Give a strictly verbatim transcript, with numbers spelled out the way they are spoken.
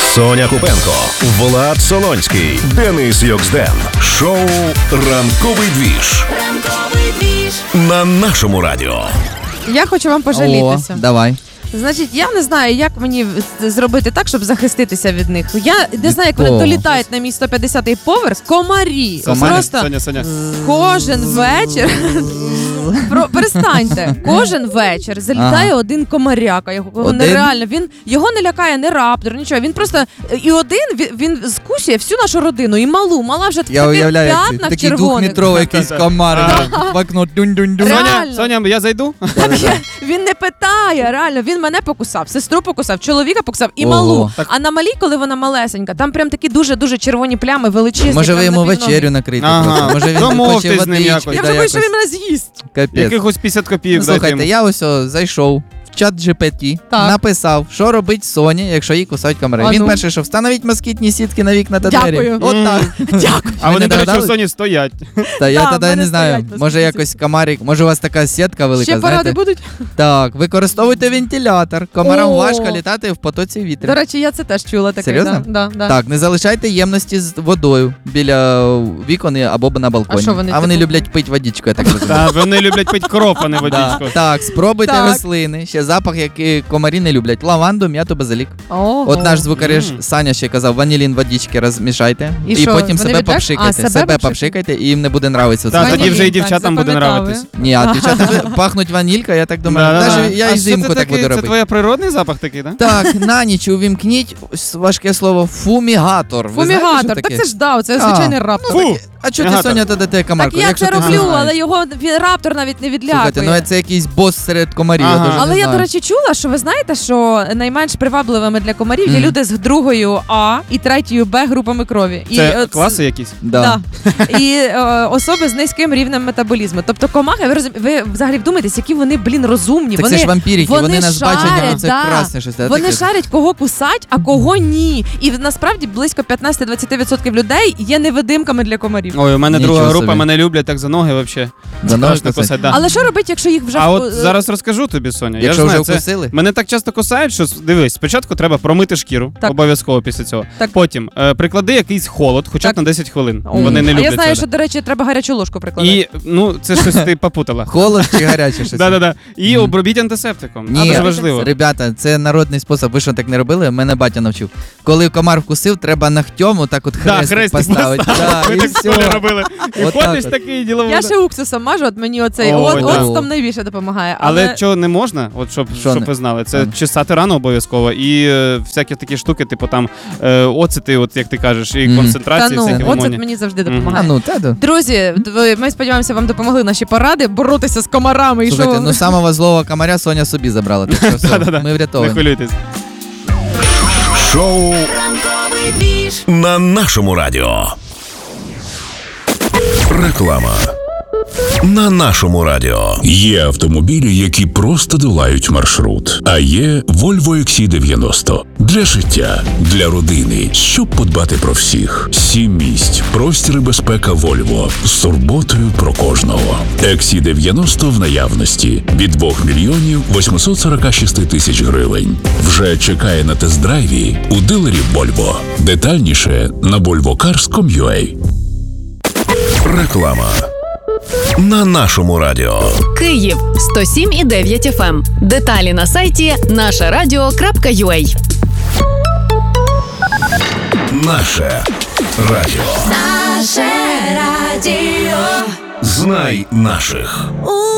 Соня Купенко, Влад Солонський, Денис Йоксден. Шоу «Ранковий двіж». Ранковий двіж. На нашому радіо. Я хочу вам пожалітися. О, давай. Значить, я не знаю, як мені зробити так, щоб захиститися від них. Я не знаю, як вони долітають на мій сто п'ятдесятий поверх. Комарі. Комарі? Просто Соня, Соня. кожен вечір... Про, перестаньте. Кожен вечір залітає ага. один комаряка. Його один? Нереально. Він, його не лякає не раптор, нічого. Він просто... І один, він, він скусює всю нашу родину. І малу. Мала вже в таких п'ятнах такий червоних. двохметровий якийсь комар. В окно. Дунь-дунь-дунь. Соня, Соня, я зайду? Він не питає, реально. Він мене покусав, сестру покусав, чоловіка покусав і Ого. малу. Так. А на малій, коли вона малесенька, там прям такі дуже-дуже червоні плями, величезні. Може ви йому вечерю накрити? Ага. Може він Домовтесь хоче з ним якось. Я вже боюсь, що він мене з'їсть. Капець. Якихось п'ятдесят копійок. Ну, слухайте, я ось о, зайшов в чат джі пі ті, так. написав, що робить Соня, якщо її кусають комари. А Він ну. перший, що встановіть москітні сітки на вікна та двері. Дякую. От так. Дякую. А вони, не до речі, в догадались? Соні стоять. Та я Да, в тоді мене не знаю, стоять може москітні якось комарик, може у вас така сітка велика, Ще поради знаєте? будуть? Так, використовуйте вентилятор. Комарам О. важко літати в потоці вітру. До речі, я це теж чула таке. Серйозно? Да, да, да. Так, не залишайте ємності з водою біля вікон або на балконі. А що вони, а вони типу? люблять пити водичку, я так розумію. Так, вони люблять пити кроп, а не Да. водичку. Так, спробуйте Так. рослини. Ще запах, який комарі не люблять. Лаванду, м'яту, базилік. Ого. От наш звукореж Мгм. Саня ще казав, ванілін водички розмішайте. І І, що, потім вони себе відляк- попшикайте. А, себе себе попшикати? попшикайте, і їм не буде нравитися. Так, це. тоді вже і Ванілін, дівчатам так, буде запам'ятали. нравитись. Ні, а дівчата пахнуть ванількою, я так думаю. Да-да-да. Навіть я А і що взимку це так такий? буду Це робити. твій природний запах такий, так? Так, на ніч увімкніть ось важке слово фумігатор. Ви знаєте, що Фумігатор. таке? Так це ж да, це А, звичайний раптор. Фу! А чого ти, Фумігатор. Соня, тоді те комарку? Так я якщо це ти роблю, знаєш? але його він, раптор навіть не відлякує. Слухайте, ну це якийсь бос серед комарів, Ага. я дуже Але не я, знаю. до речі, чула, що ви знаєте, що найменш привабливими для комарів є Мгм. люди з другою А і третьою Б групами крові. І, Це е, класи якісь? Да. Да. І е, особи з низьким рівнем метаболізму. Тобто комахи, ви, розум... ви взагалі вдумаєтесь, які вони, блін, розумні. Так вони, це ж вампірики, вони, вони нас бачать, шарять, а це да. красне щось. Вони таке. шарять, кого кусать, а кого ні. І насправді близько п'ятнадцять-двадцять відсотків людей є невидимками для комарів. Ой, у мене Нічого друга група, собі. мене люблять так за ноги взагалі. За ноги Страшно кусать? кусать, да. Але що робити, якщо їх вже... А в- от зараз розкажу тобі, Соня. Я Якщо ж вже знаю, це... вкусили? Мене так часто кусають, що дивись, спочатку треба промити шкіру, Так. обов'язково після цього. Так. Потім е, приклади якийсь холод, хоча б Так. на десять хвилин. О. Вони не а люблять я знаю, це. що, до речі, треба гарячу ложку прикладати. І, ну, це щось ти попутала. Холод чи гаряче щось? Да-да-да. І Мгм. обробіть антисептиком. Ні, Дуже важливо. Ребята, це народний спосіб. Ви що так не робили? Мене батя навчив. Коли комар вкусив, треба ногтем отак от Да, хрестик хрестик поставити. поставити. Да, Ми і так в школі все. робили. І От ходиш так от. такий діловий. Я ще уксусом мажу, от мені оцей Ой, от, да. оцтом найбільше допомагає. Але Але, чого не можна, от щоб, Що щоб не? ви знали, це А. чесати рану обов'язково і е, всякі такі штуки, типу там е, оцити, от як ти кажеш, і Мгм. та концентрації, ну, всякі оцет гормони. мені завжди Мгм. А допомагає. ну, та да. Друзі, ви- ми сподіваємося, вам допомогли наші поради боротися з комарами. І Слухайте, що... ну самого злого комаря Соня собі забрала. Так що все, Да-да-да. ми Не врятовані. хвилюйтесь. Шоу на нашому радіо. Реклама. На нашому радіо. Є автомобілі, які просто долають маршрут. А є Volvo ікс сі дев'яносто. Для життя, для родини, щоб подбати про всіх. Сім місць, простір і безпека Volvo. З турботою про кожного. ікс сі дев'яносто в наявності. Від двох мільйонів восьмисот сорок шість тисяч гривень. Вже чекає на тест-драйві у дилерів Volvo. Детальніше на volvo cars крапка ком крапка ю а. Реклама. На нашому радіо. Київ сто сім і дев'ять еф ем. Деталі на сайті наше радіо крапка ю а. Наше радіо. Наше радіо. Знай наших.